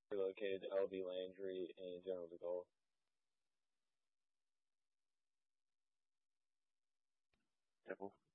relocated to LV Landry and General de Gaulle. Temple.